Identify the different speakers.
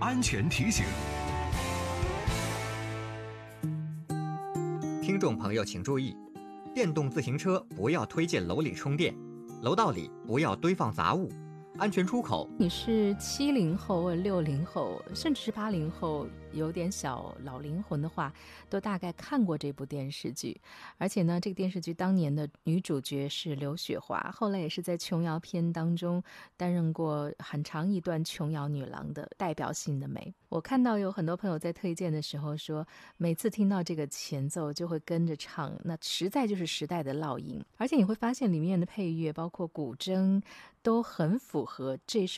Speaker 1: 安全提醒。
Speaker 2: 听众朋友请注意，电动自行车不要推进楼里充电，楼道里不要堆放杂物，安全出口。
Speaker 3: 你是70后、60后，甚至是80后，有点小老灵魂的话，都大概看过这部电视剧。而且呢，这个电视剧当年的女主角是刘雪华，后来也是在琼瑶片当中担任过很长一段琼瑶女郎的代表性的美。我看到有很多朋友在推荐的时候说，每次听到这个前奏就会跟着唱，那实在就是时代的烙印。而且你会发现里面的配乐包括古筝都很符合这